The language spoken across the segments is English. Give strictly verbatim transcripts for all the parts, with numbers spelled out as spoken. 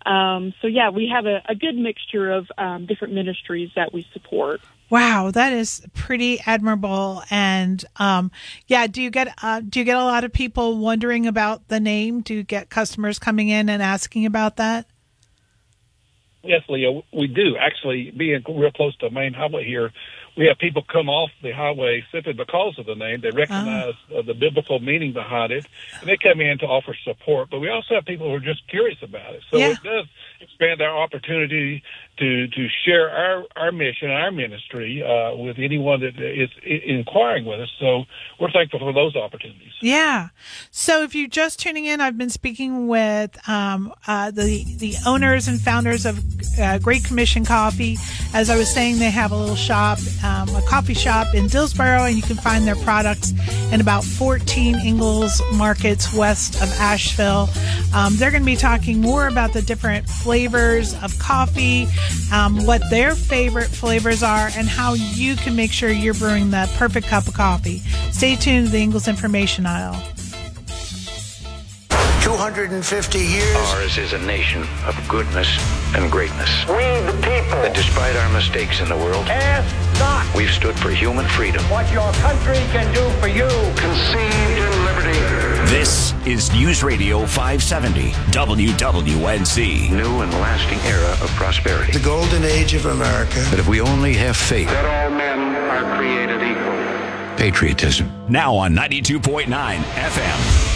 Um, so, yeah, we have a, a good mixture of um, different ministries that we support. Wow, that is pretty admirable. And um, yeah, do you get uh, do you get a lot of people wondering about the name? Do you get customers coming in and asking about that? Yes, Leah, we do. Actually, being real close to the main highway here, we have people come off the highway simply because of the name. They recognize oh. uh, the biblical meaning behind it, and they come in to offer support. But we also have people who are just curious about it. So yeah. It does expand our opportunity to to share our, our mission, our ministry uh, with anyone that is inquiring with us. So we're thankful for those opportunities. Yeah. So if you're just tuning in, I've been speaking with um, uh, the the owners and founders of uh, Great Commission Coffee. As I was saying, they have a little shop, um, a coffee shop in Dillsboro, and you can find their products in about fourteen Ingles markets west of Asheville. Um, they're going to be talking more about the different flavors of coffee, um, what their favorite flavors are, and how you can make sure you're brewing the perfect cup of coffee. Stay tuned to the Ingles Information Aisle. two hundred fifty years. Ours is a nation of goodness and greatness. We the people. That despite our mistakes in the world, ask not. We've stood for human freedom. What your country can do for you. Conceived in liberty. This is News Radio five seventy W W N C. New and lasting era of prosperity. The golden age of America. But if we only have faith that all men are created equal. Patriotism. Now on ninety-two point nine F M.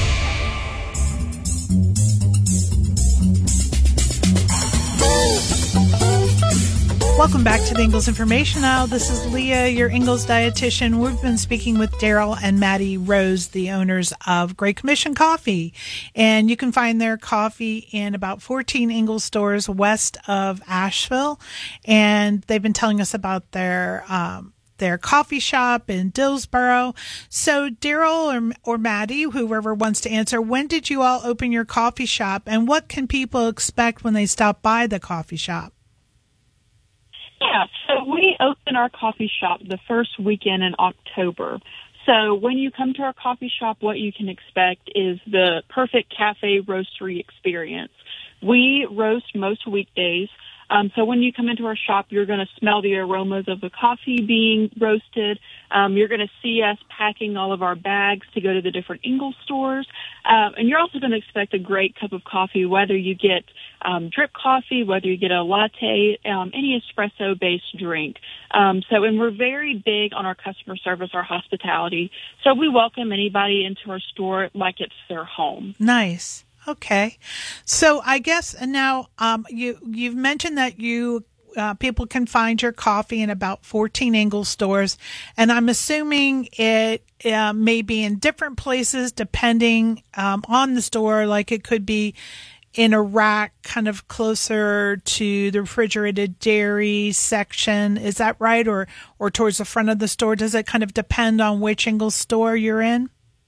Welcome back to the Ingles Information Aisle. This is Leah, your Ingles dietitian. We've been speaking with Daryl and Maddie Rose, the owners of Great Commission Coffee. And you can find their coffee in about fourteen Ingles stores west of Asheville. And they've been telling us about their um, their coffee shop in Dillsboro. So Daryl or, or Maddie, whoever wants to answer, when did you all open your coffee shop? And what can people expect when they stop by the coffee shop? Yeah, so we open our coffee shop the first weekend in October. So when you come to our coffee shop, what you can expect is the perfect cafe roastery experience. We roast most weekdays. Um, so when you come into our shop, you're going to smell the aromas of the coffee being roasted. Um, you're going to see us packing all of our bags to go to the different Ingles stores. Um, and you're also going to expect a great cup of coffee, whether you get um, drip coffee, whether you get a latte, um, any espresso-based drink. Um, so, and we're very big on our customer service, our hospitality. So we welcome anybody into our store like it's their home. Nice. Okay. So I guess now um, you, you've mentioned that you uh, people can find your coffee in about fourteen Ingles stores, and I'm assuming it uh, may be in different places depending um, on the store. Like it could be in a rack kind of closer to the refrigerated dairy section. Is that right? Or, or towards the front of the store? Does it kind of depend on which Ingles store you're in?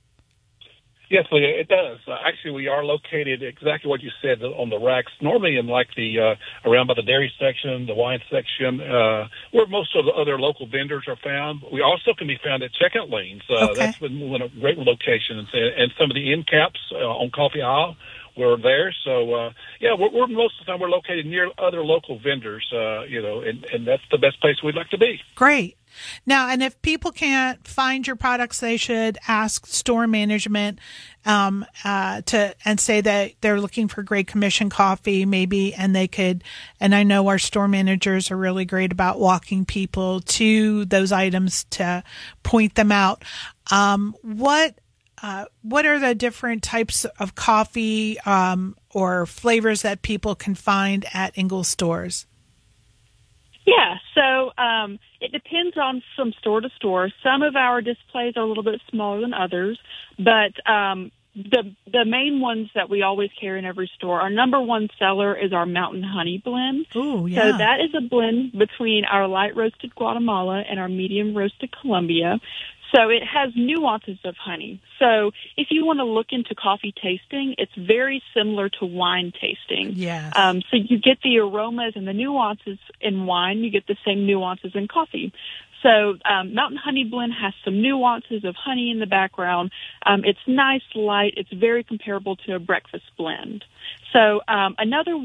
Yes, Leah, it does. Uh, actually, we are located exactly what you said on the racks, normally in like the uh, around by the dairy section, the wine section, uh, where most of the other local vendors are found. We also can be found at checkout lanes. Uh, okay. That's been one of great locations, and, and some of the end caps uh, on Coffee Aisle were there. So, uh, yeah, we're, we're most of the time we're located near other local vendors, uh, you know, and, and that's the best place we'd like to be. Great. Now, and if people can't find your products, they should ask store management um, uh, to and say that they're looking for Great Commission coffee, maybe, and they could. And I know our store managers are really great about walking people to those items to point them out. Um, what uh, what are the different types of coffee um, or flavors that people can find at Ingles stores? Yeah, so um, it depends on from store to store. Some of our displays are a little bit smaller than others, but um, the the main ones that we always carry in every store, our number one seller is our Mountain Honey blend. Ooh, yeah. So that is a blend between our light roasted Guatemala and our medium roasted Colombia. So it has nuances of honey. So if you want to look into coffee tasting, it's very similar to wine tasting. Yes. Um, so you get the aromas and the nuances in wine. You get the same nuances in coffee. So um, Mountain Honey Blend has some nuances of honey in the background. Um, it's nice, light. It's very comparable to a breakfast blend. So um, another